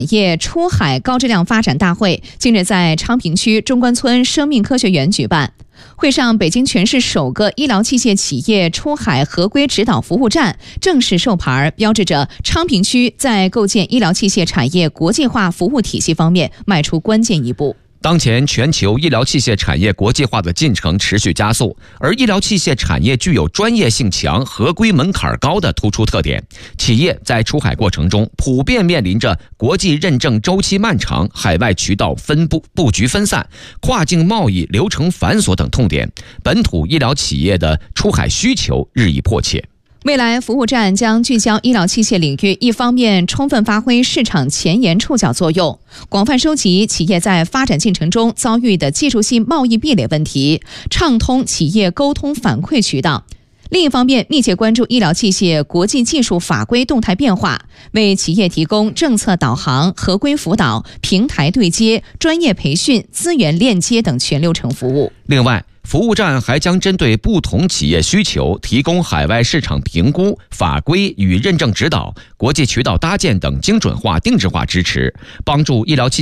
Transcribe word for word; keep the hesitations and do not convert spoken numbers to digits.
业出海高质量发展大会近日在昌平区中关村生命科学园举办。会上，北京全市首个医疗器械企业出海合规指导服务站正式授牌，标志着昌平区在构建医疗器械产业国际化服务体系方面迈出关键一步。 当前全球医疗器械产业国际化的进程持续加速，而医疗器械产业具有专业性强、合规门槛高的突出特点。企业在出海过程中普遍面临着国际认证周期漫长、海外渠道分布布局分散、跨境贸易流程繁琐等痛点，本土医疗企业的出海需求日益迫切。 未来服务站将聚焦医疗器械领域，一方面充分发挥市场前沿触角作用，广泛收集企业在发展进程中遭遇的技术性贸易壁垒问题，畅通企业沟通反馈渠道；另一方面，密切关注医疗器械国际技术法规动态变化，为企业提供政策导航、合规辅导、平台对接、专业培训、资源链接等全流程服务。 另外，服务站还将针对不同企业需求，提供海外市场评估、法规与认证指导、国际渠道搭建等精准化、定制化支持，帮助医疗器